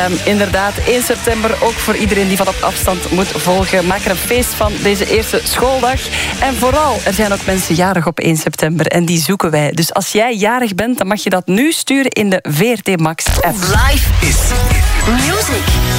Inderdaad, 1 september ook voor iedereen die van op afstand moet volgen. Maak er een feest van deze eerste schooldag. En vooral, er zijn ook mensen jarig op 1 september en die zoeken wij. Dus als jij jarig bent, dan mag je dat nu sturen in de VRT Max app. Live is music.